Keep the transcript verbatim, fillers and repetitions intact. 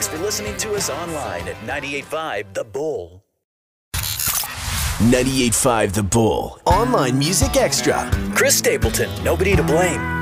Thanks for listening to us online at ninety-eight point five The Bull. ninety-eight point five The Bull. Online Music Extra. Chris Stapleton, Nobody to Blame.